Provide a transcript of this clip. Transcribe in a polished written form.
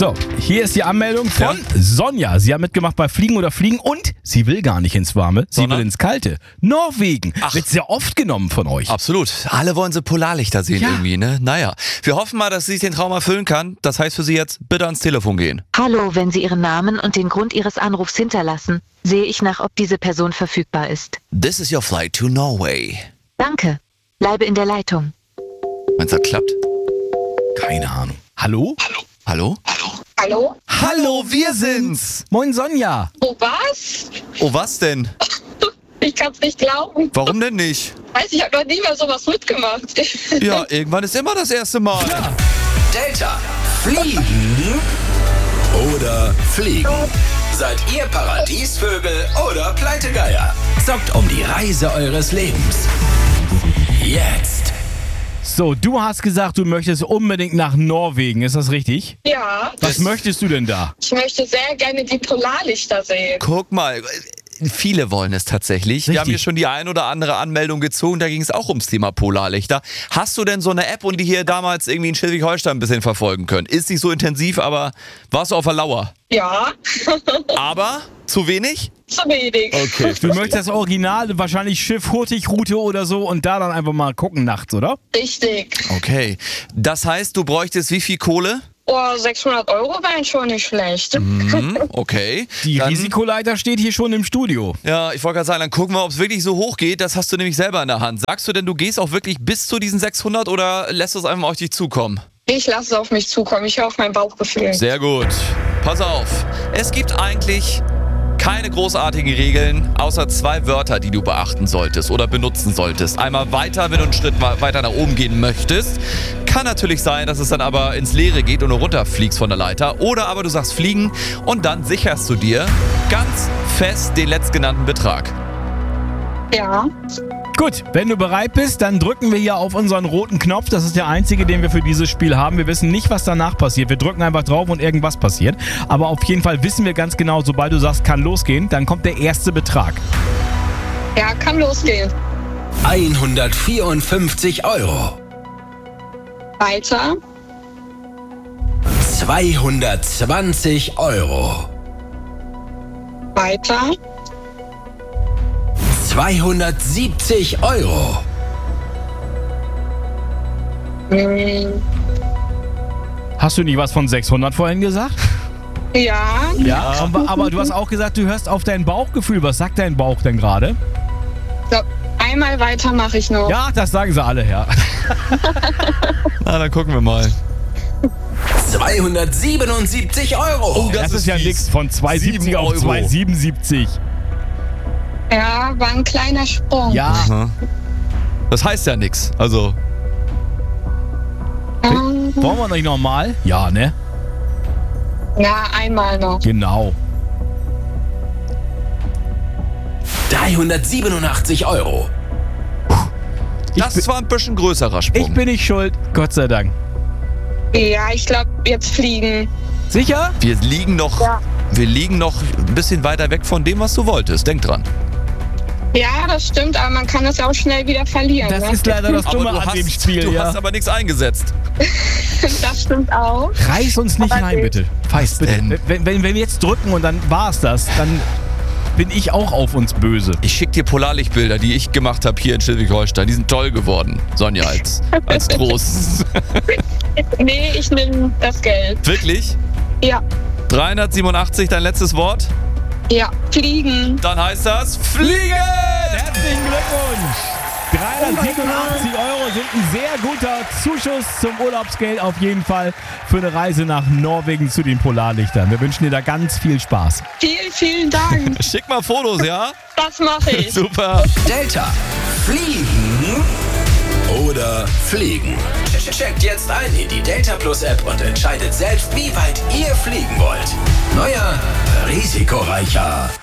So, hier ist die Anmeldung von Sonja. Sie hat mitgemacht bei Fliegen oder Fliegen und sie will gar nicht ins Warme, sie will ins Kalte. Norwegen. Wird sehr oft genommen von euch. Absolut. Alle wollen sie Polarlichter sehen irgendwie, ne? Naja, wir hoffen mal, dass sie sich den Traum erfüllen kann. Das heißt für sie jetzt, bitte ans Telefon gehen. Hallo, wenn Sie Ihren Namen und den Grund Ihres Anrufs hinterlassen, sehe ich nach, ob diese Person verfügbar ist. This is your flight to Norway. Danke. Bleibe in der Leitung. Meinst du, das klappt? Keine Ahnung. Hallo? Hallo? Hallo? Hallo, wir sind's! Moin Sonja. Oh, was? Oh, was denn? Ich kann's nicht glauben. Warum denn nicht? Ich habe noch nie mehr sowas mitgemacht. Ja, irgendwann ist immer das erste Mal. Delta. Fliegen oder Fliegen? Seid ihr Paradiesvögel oder Pleitegeier? Zockt um die Reise eures Lebens. Jetzt. So, du hast gesagt, du möchtest unbedingt nach Norwegen. Ist das richtig? Ja, Was möchtest du denn da? ich möchte sehr gerne die Polarlichter sehen. Guck mal, viele wollen es tatsächlich. Wir haben Richtig. hier schon die ein oder andere Anmeldung gezogen, da ging es auch ums Thema Polarlichter. Hast du denn so eine App und die hier damals irgendwie in Schleswig-Holstein ein bisschen verfolgen können? Ist nicht so intensiv, aber warst du auf der Lauer? Ja, Aber zu wenig? zu wenig. Okay. Du möchtest das Original, wahrscheinlich Schiff Hurtigrute oder so und da dann einfach mal gucken nachts, oder? Richtig. Okay. Das heißt, du bräuchtest wie viel Kohle? Oh, 600 Euro wären schon nicht schlecht. Okay. Die Dann- Risikoleiter steht hier schon im Studio. Ja, ich wollte gerade sagen, dann gucken wir, ob es wirklich so hoch geht. Das hast du nämlich selber in der Hand. Sagst du denn, du gehst auch wirklich bis zu diesen 600 oder lässt du es einfach auf dich zukommen? Ich lasse es auf mich zukommen. Ich höre auf mein Bauchgefühl. Sehr gut. Pass auf. Es gibt eigentlich keine großartigen Regeln, außer 2 Wörter, die du beachten solltest oder benutzen solltest. Einmal weiter, wenn du einen Schritt weiter nach oben gehen möchtest. Kann natürlich sein, dass es dann aber ins Leere geht und du runterfliegst von der Leiter. Oder aber du sagst fliegen und dann sicherst du dir ganz fest den letztgenannten Betrag. Ja. Gut, wenn du bereit bist, dann drücken wir hier auf unseren roten Knopf. Das ist der einzige, den wir für dieses Spiel haben. Wir wissen nicht, was danach passiert. Wir drücken einfach drauf und irgendwas passiert. Aber auf jeden Fall wissen wir ganz genau, sobald du sagst, kann losgehen, dann kommt der erste Betrag. Ja, kann losgehen. 154 Euro. Weiter. 220 Euro. Weiter. 270 Euro. Hast du nicht was von 600 vorhin gesagt? Ja. Ja. Aber du hast auch gesagt, du hörst auf dein Bauchgefühl. Was sagt dein Bauch denn gerade? So, einmal weiter mache ich noch. Ja, das sagen sie alle, ja. Na, dann gucken wir mal. 277 Euro. Das ist ja nichts von 270 auf 277. Ja, war ein kleiner Sprung. Ja. Das heißt ja nichts. Also, Wollen wir nicht nochmal? Ja, ne? Ja, einmal noch. Genau. 387 Euro. das war ein bisschen größerer Sprung. Ich bin nicht schuld, Gott sei Dank. Ja, ich glaube, jetzt fliegen. Sicher? Wir liegen noch ein bisschen weiter weg von dem, was du wolltest. Denk dran. Ja, das stimmt, aber man kann es auch schnell wieder verlieren. Das ne? ist leider das Dumme Aber an dem Spiel, du ja. hast aber nichts eingesetzt. Das stimmt auch. Reiß uns nicht Aber rein, nee. bitte. Feist, bitte. denn? Wenn wir jetzt drücken und dann war's das, dann bin ich auch auf uns böse. Ich schicke dir Polarlichtbilder, die ich gemacht habe hier in Schleswig-Holstein. Die sind toll geworden. Sonja, als Trost. Nee, ich nehme das Geld. Wirklich? Ja. 387, dein letztes Wort? Ja, fliegen. Dann heißt das Fliegen! Herzlichen Glückwunsch! 387 Euro sind ein sehr guter Zuschuss zum Urlaubsgeld auf jeden Fall für eine Reise nach Norwegen zu den Polarlichtern. Wir wünschen dir da ganz viel Spaß. Vielen Dank. Schick mal Fotos, ja? Das mache ich. Super. Delta. Fliegen oder Fliegen? Checkt jetzt ein in die Delta Plus App und entscheidet selbst, wie weit ihr fliegen wollt. Neuer, risikoreicher